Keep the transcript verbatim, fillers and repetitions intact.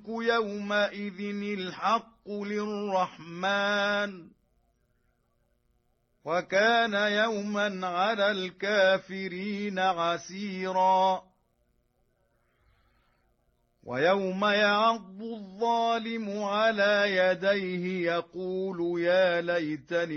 يومئذ الحق للرحمن وكان يوما على الكافرين عسيرا ويوم يعض الظالم على يديه يقول يا ليتني